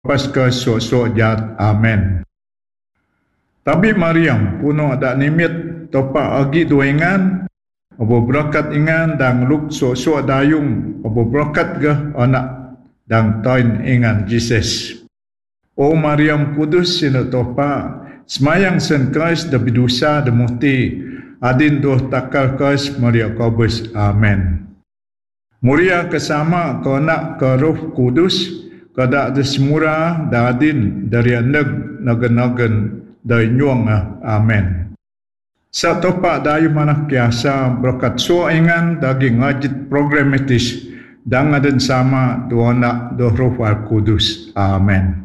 pas ke sok-sok jat. Amen. Tabi Maryam puno dak nimit topa agi duengan abo berakat ingan dan luk sok-sok dayung abo berakat ke anak dan toin ingan Jesus. O Maryam kudus sinu topa semayang sen Christ da bidusa da muhti adin doh takal Christ Maria Kobus. Amen. Muria kesama ke anak ke roh kudus kada ada semura da adin dari neg nagen-nagen dari nyuang. Amen. Sa topa dayu manah kiasa berkat so ingan daging ngajit programatis dan aden sama do anak do roh al kudus. Amen.